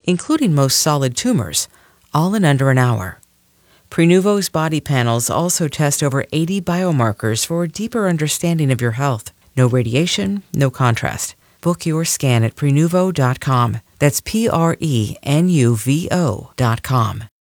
including most solid tumors, all in under an hour. Prenuvo's body panels also test over 80 biomarkers for a deeper understanding of your health. No radiation, no contrast. Book your scan at Prenuvo.com. That's Prenuvo.com.